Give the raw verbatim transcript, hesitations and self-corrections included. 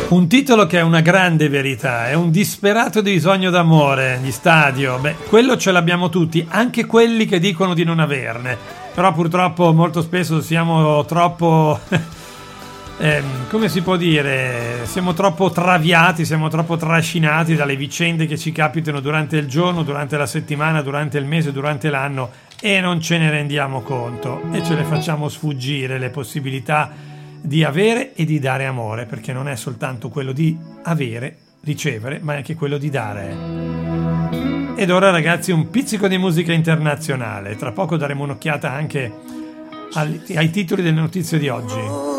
Un titolo che è una grande verità, è un disperato bisogno d'amore, gli Stadio. Beh, quello ce l'abbiamo tutti, anche quelli che dicono di non averne. Però purtroppo molto spesso siamo troppo, eh, come si può dire, siamo troppo traviati, siamo troppo trascinati dalle vicende che ci capitano durante il giorno, durante la settimana, durante il mese, durante l'anno e non ce ne rendiamo conto e ce le facciamo sfuggire le possibilità di avere e di dare amore, perché non è soltanto quello di avere, ricevere, ma è anche quello di dare. Ed ora ragazzi un pizzico di musica internazionale, tra poco daremo un'occhiata anche ai, ai titoli delle notizie di oggi.